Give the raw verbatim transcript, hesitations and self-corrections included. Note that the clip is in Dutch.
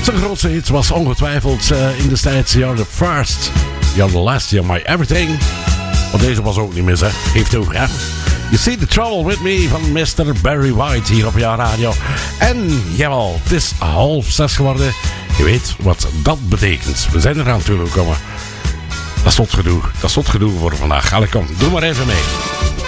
Zijn grootste hit was ongetwijfeld uh, in destijds You're the First, You're the Last, You're My Everything. Want deze was ook niet mis, hè. Geeft toe, hè. You See the Trouble With Me van mister Barry White hier op jouw radio. En jawel, het is half zes geworden. Je weet wat dat betekent. We zijn eraan toe gekomen. Dat is tot gedoe. Dat is tot gedoe voor vandaag. Allee, kom, doe maar even mee.